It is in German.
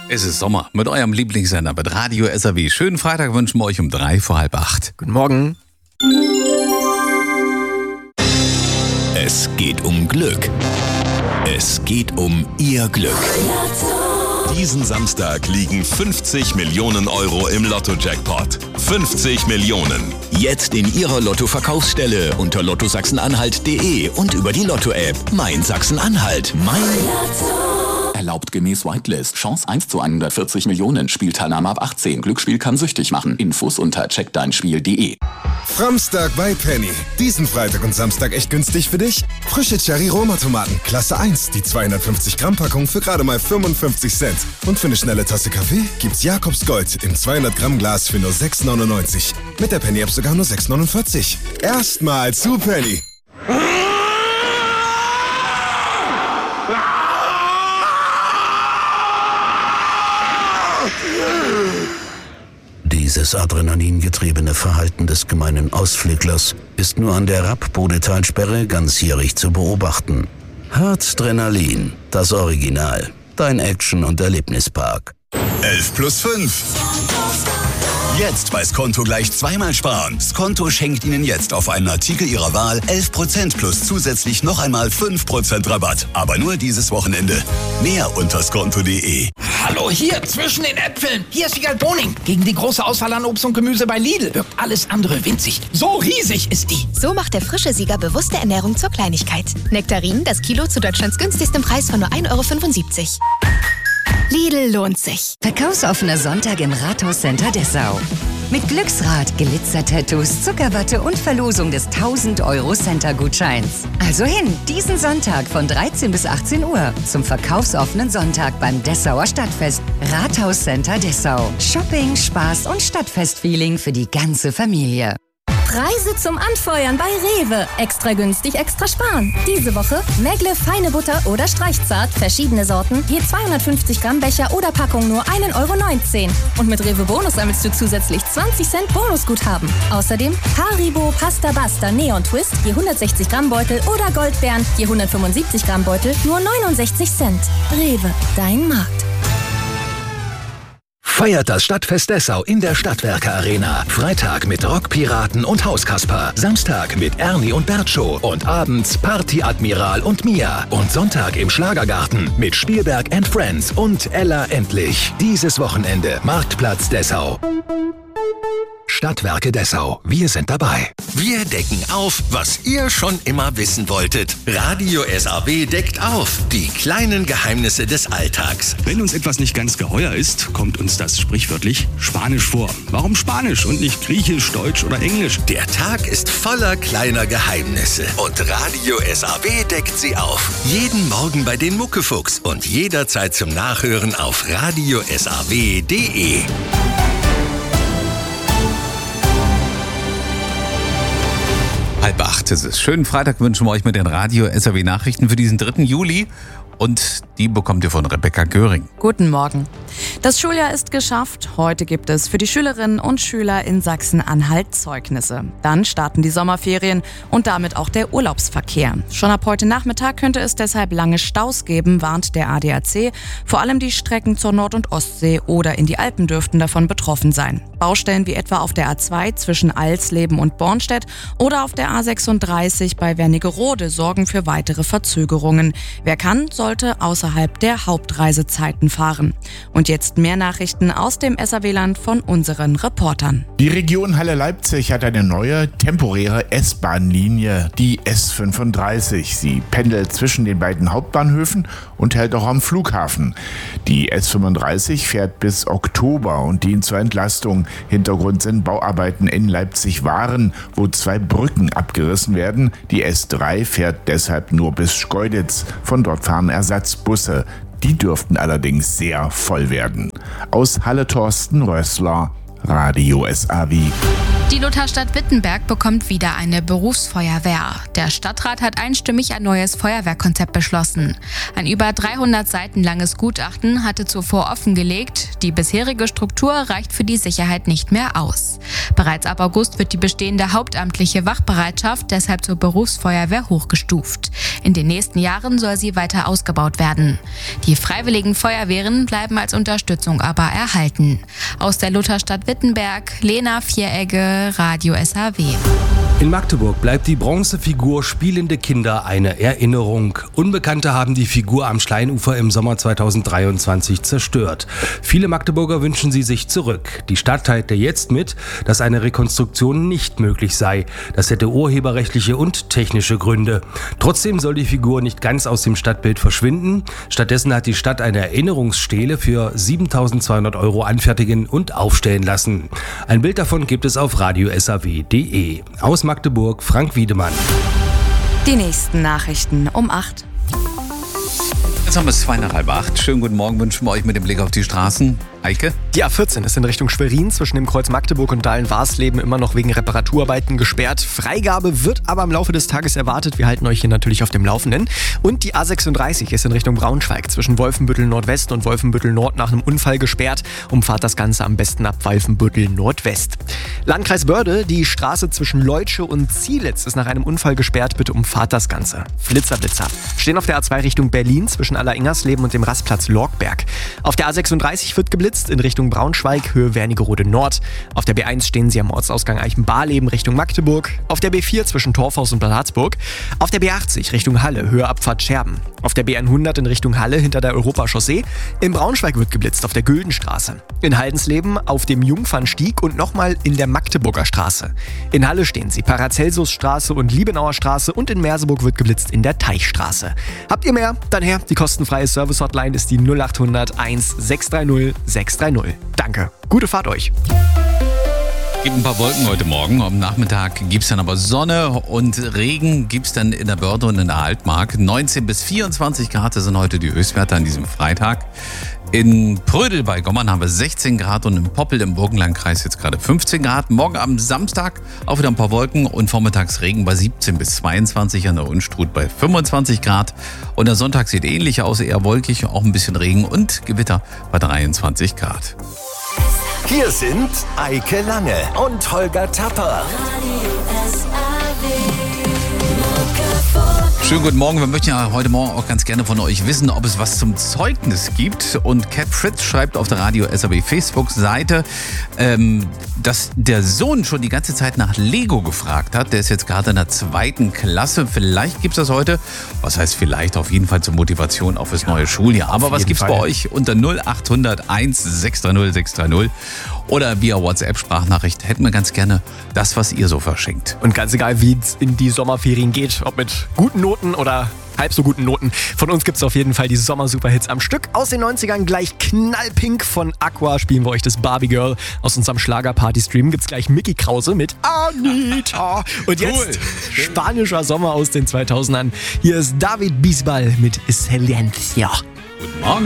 Es ist Sommer mit eurem Lieblingssender mit Radio SAW. Schönen Freitag wünschen wir euch um 7:45. Guten Morgen. Es geht um Glück. Es geht um Ihr Glück. Diesen Samstag liegen 50 Millionen Euro im Lotto-Jackpot. 50 Millionen. Jetzt in Ihrer Lotto-Verkaufsstelle unter lottosachsen-anhalt.de und über die Lotto-App. Mein Sachsen-Anhalt. Mein Lotto. Erlaubt gemäß Whitelist. Chance 1 zu 140 Millionen. Spielteilnahme ab 18. Glücksspiel kann süchtig machen. Infos unter checkdeinspiel.de. Samstag bei Penny. Diesen Freitag und Samstag echt günstig für dich? Frische Cherry-Roma-Tomaten, Klasse 1. Die 250-Gramm-Packung für gerade mal 55 Cent. Und für eine schnelle Tasse Kaffee gibt's Jakobs Gold im 200-Gramm-Glas für nur 6,99. Mit der Penny-App sogar nur 6,49. Erstmal zu Penny. Dieses adrenalingetriebene Verhalten des gemeinen Ausflüglers ist nur an der Rappbodetalsperre ganzjährig zu beobachten. Herzdrenalin, das Original. Dein Action- und Erlebnispark. 11 plus 5. Jetzt bei Skonto gleich zweimal sparen. Skonto schenkt Ihnen jetzt auf einen Artikel Ihrer Wahl 11% plus zusätzlich noch einmal 5% Rabatt. Aber nur dieses Wochenende. Mehr unter skonto.de. Hallo, hier zwischen den Äpfeln. Hier ist Wiegald Boning. Gegen die große Auswahl an Obst und Gemüse bei Lidl wirkt alles andere winzig. So riesig ist die. So macht der frische Sieger bewusste Ernährung zur Kleinigkeit. Nektarinen, das Kilo zu Deutschlands günstigstem Preis von nur 1,75 €. Lidl lohnt sich. Verkaufsoffener Sonntag im Rathauscenter Dessau. Mit Glücksrad, Glitzer-Tattoos, Zuckerwatte und Verlosung des 1000-Euro-Center-Gutscheins. Also hin, diesen Sonntag von 13 bis 18 Uhr zum verkaufsoffenen Sonntag beim Dessauer Stadtfest. Rathauscenter Dessau. Shopping, Spaß und Stadtfest-Feeling für die ganze Familie. Preise zum Anfeuern bei Rewe. Extra günstig, extra sparen. Diese Woche Megle, feine Butter oder Streichzart, verschiedene Sorten, je 250 Gramm Becher oder Packung nur 1,19 €. Und mit Rewe Bonus sammelst du zusätzlich 20 Cent Bonusguthaben. Außerdem Haribo, Pasta Basta, Neon Twist, je 160 Gramm Beutel oder Goldbeeren, je 175 Gramm Beutel, nur 69 Cent. Rewe, dein Markt. Feiert das Stadtfest Dessau in der Stadtwerke Arena. Freitag mit Rockpiraten und Hauskasper. Samstag mit Ernie und Bertscho. Und abends Party Admiral und Mia. Und Sonntag im Schlagergarten mit Spielberg and Friends und Ella Endlich. Dieses Wochenende Marktplatz Dessau. Stadtwerke Dessau. Wir sind dabei. Wir decken auf, was ihr schon immer wissen wolltet. Radio SAW deckt auf. Die kleinen Geheimnisse des Alltags. Wenn uns etwas nicht ganz geheuer ist, kommt uns das sprichwörtlich Spanisch vor. Warum Spanisch und nicht Griechisch, Deutsch oder Englisch? Der Tag ist voller kleiner Geheimnisse. Und Radio SAW deckt sie auf. Jeden Morgen bei den Muckefuchs und jederzeit zum Nachhören auf radiosaw.de. 7:30 ist es. Schönen Freitag wünschen wir euch mit den Radio SAW Nachrichten für diesen 3. Juli. Und die bekommt ihr von Rebecca Göring. Guten Morgen. Das Schuljahr ist geschafft. Heute gibt es für die Schülerinnen und Schüler in Sachsen-Anhalt Zeugnisse. Dann starten die Sommerferien und damit auch der Urlaubsverkehr. Schon ab heute Nachmittag könnte es deshalb lange Staus geben, warnt der ADAC. Vor allem die Strecken zur Nord- und Ostsee oder in die Alpen dürften davon betroffen sein. Baustellen wie etwa auf der A2 zwischen Alsleben und Bornstedt oder auf der A36 bei Wernigerode sorgen für weitere Verzögerungen. Wer kann, sollte außerhalb der Hauptreisezeiten fahren. Und jetzt mehr Nachrichten aus dem SAW-Land von unseren Reportern. Die Region Halle-Leipzig hat eine neue, temporäre S-Bahn-Linie, die S35. Sie pendelt zwischen den beiden Hauptbahnhöfen und hält auch am Flughafen. Die S35 fährt bis Oktober und dient zur Entlastung. Hintergrund sind Bauarbeiten in Leipzig-Waren, wo 2 Brücken abgerissen werden. Die S3 fährt deshalb nur bis Schkeuditz. Von dort fahren Ersatzbusse. Die dürften allerdings sehr voll werden. Aus Halle Thorsten Rössler, Radio SAW. Die Lutherstadt Wittenberg bekommt wieder eine Berufsfeuerwehr. Der Stadtrat hat einstimmig ein neues Feuerwehrkonzept beschlossen. Ein über 300 Seiten langes Gutachten hatte zuvor offengelegt, die bisherige Struktur reicht für die Sicherheit nicht mehr aus. Bereits ab August wird die bestehende hauptamtliche Wachbereitschaft deshalb zur Berufsfeuerwehr hochgestuft. In den nächsten Jahren soll sie weiter ausgebaut werden. Die freiwilligen Feuerwehren bleiben als Unterstützung aber erhalten. Aus der Lutherstadt Wittenberg, Lena Vieregge, Radio SAW. In Magdeburg bleibt die Bronzefigur Spielende Kinder eine Erinnerung. Unbekannte haben die Figur am Schleinufer im Sommer 2023 zerstört. Viele Magdeburger wünschen sie sich zurück. Die Stadt teilte jetzt mit, dass eine Rekonstruktion nicht möglich sei. Das hätte urheberrechtliche und technische Gründe. Trotzdem soll die Figur nicht ganz aus dem Stadtbild verschwinden. Stattdessen hat die Stadt eine Erinnerungsstele für 7.200 € anfertigen und aufstellen lassen. Ein Bild davon gibt es auf radiosaw.de. Aus Magdeburg, Frank Wiedemann. Die nächsten Nachrichten um 8. Jetzt haben wir es 7:45. Schönen guten Morgen wünschen wir euch mit dem Blick auf die Straßen. Eike? Die A14 ist in Richtung Schwerin zwischen dem Kreuz Magdeburg und Dahlen-Warsleben immer noch wegen Reparaturarbeiten gesperrt. Freigabe wird aber im Laufe des Tages erwartet. Wir halten euch hier natürlich auf dem Laufenden. Und die A36 ist in Richtung Braunschweig zwischen Wolfenbüttel Nordwest und Wolfenbüttel Nord nach einem Unfall gesperrt. Umfahrt das Ganze am besten ab Wolfenbüttel Nordwest. Landkreis Börde, die Straße zwischen Leutsche und Zielitz ist nach einem Unfall gesperrt. Bitte umfahrt das Ganze. Flitzer. Stehen auf der A2 Richtung Berlin zwischen Aller-Ingersleben und dem Rastplatz Lorgberg. Auf der A36 wird geblitzt in Richtung Braunschweig, Höhe Wernigerode Nord. Auf der B1 stehen sie am Ortsausgang Eichenbarleben Richtung Magdeburg. Auf der B4 zwischen Torfhaus und Bad Harzburg. Auf der B80 Richtung Halle, Höhe Abfahrt Scherben. Auf der B100 in Richtung Halle hinter der Europachaussee. In Braunschweig wird geblitzt auf der Güldenstraße. In Haldensleben auf dem Jungfernstieg und nochmal in der Magdeburger Straße. In Halle stehen sie Paracelsusstraße und Liebenauer Straße und in Merseburg wird geblitzt in der Teichstraße. Habt ihr mehr? Dann her. Die kostenfreie Service-Hotline ist die 0800 1630 630. Danke. Gute Fahrt euch. Gibt ein paar Wolken heute Morgen. Am Nachmittag gibt es dann aber Sonne und Regen gibt es dann in der Börde und in der Altmark. 19 bis 24 Grad sind heute die Höchstwerte an diesem Freitag. In Prödel bei Gommern haben wir 16 Grad und in Poppel im Burgenlandkreis jetzt gerade 15 Grad. Morgen am Samstag auch wieder ein paar Wolken und vormittags Regen bei 17 bis 22, an der Unstrut bei 25 Grad. Und der Sonntag sieht ähnlich aus, eher wolkig, auch ein bisschen Regen und Gewitter bei 23 Grad. Hier sind Eike Lange und Holger Tapper. Schönen guten Morgen. Wir möchten ja heute Morgen auch ganz gerne von euch wissen, ob es was zum Zeugnis gibt. Und Cat Fritz schreibt auf der Radio SAW Facebook-Seite, dass der Sohn schon die ganze Zeit nach Lego gefragt hat. Der ist jetzt gerade in der 2. Klasse. Vielleicht gibt es das heute. Was heißt vielleicht? Auf jeden Fall zur Motivation auf das neue Schuljahr. Aber was gibt's bei euch? Unter 0800 1630 630 oder via WhatsApp-Sprachnachricht hätten wir ganz gerne das, was ihr so verschenkt. Und ganz egal, wie es in die Sommerferien geht, ob mit guten Noten oder halb so guten Noten. Von uns gibt es auf jeden Fall die Sommer-Superhits am Stück. Aus den 90ern gleich knallpink von Aqua spielen wir euch das Barbie Girl. Aus unserem Schlager-Party-Stream gibt es gleich Mickey Krause mit Anita. Und jetzt spanischer Sommer aus den 2000ern. Hier ist David Bisbal mit Silencio. Guten Morgen.